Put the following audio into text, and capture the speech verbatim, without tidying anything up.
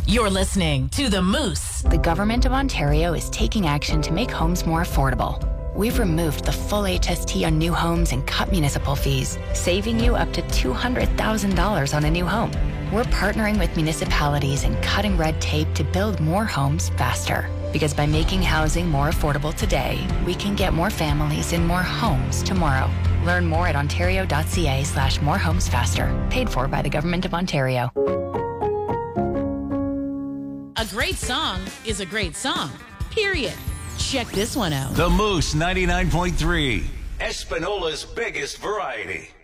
You're listening to The Moose. The Government of Ontario is taking action to make homes more affordable. We've removed the full H S T on new homes and cut municipal fees, saving you up to two hundred thousand dollars on a new home. We're partnering with municipalities and cutting red tape to build more homes faster. Because by making housing more affordable today, we can get more families in more homes tomorrow. Learn more at ontario.ca slash more homes faster. Paid for by the Government of Ontario. A great song is a great song, period. Check this one out. The Moose ninety-nine point three, Espinola's biggest variety.